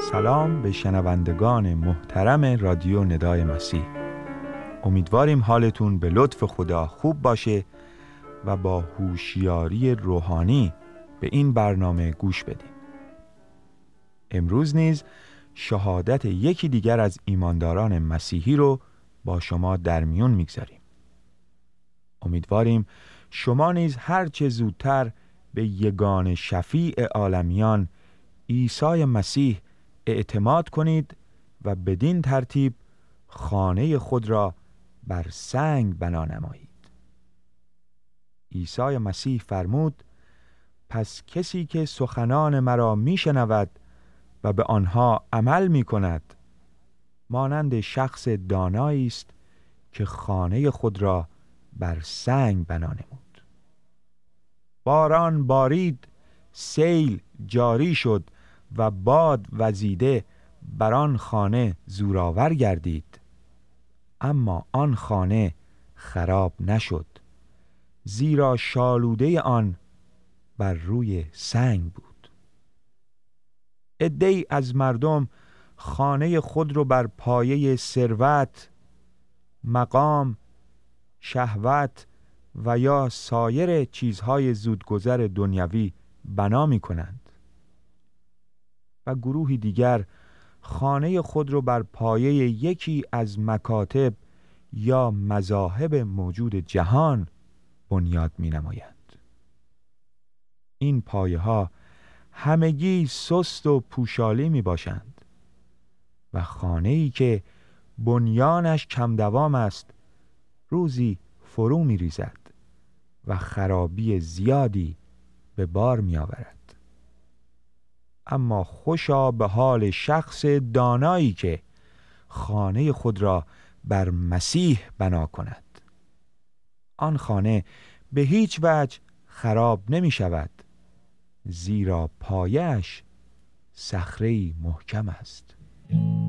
سلام به شنوندگان محترم رادیو ندای مسیح. امیدواریم حالتون به لطف خدا خوب باشه و با هوشیاری روحانی به این برنامه گوش بدید. امروز نیز شهادت یکی دیگر از ایمانداران مسیحی رو با شما در میون میگذاریم. امیدواریم شما نیز هر چه زودتر به یگان شفیع عالمیان عیسی مسیح اعتماد کنید و بدین ترتیب خانه خود را بر سنگ بنا نمایید. عیسی مسیح فرمود: پس کسی که سخنان مرا میشنود و به آنها عمل میکند مانند شخص دانایی است که خانه خود را بر سنگ بنا نمود. باران بارید، سیل جاری شد و باد وزیده بر آن خانه زورآور گردید، اما آن خانه خراب نشد، زیرا شالوده آن بر روی سنگ بود. عده‌ای از مردم خانه خود رو بر پایه ثروت، مقام، شهوت و یا سایر چیزهای زودگذر دنیوی بنا می کنند و گروهی دیگر خانه خود رو بر پایه یکی از مکاتب یا مذاهب موجود جهان بنیاد می نمایند. این پایه ها همگی سست و پوشالی می باشند و خانه‌ای که بنیانش کم دوام است روزی فرو می ریزد و خرابی زیادی به بار می آورد. اما خوشا به حال شخص دانایی که خانه خود را بر مسیح بنا کند. آن خانه به هیچ وجه خراب نمی شود، زیرا پایه‌اش صخره‌ای محکم است.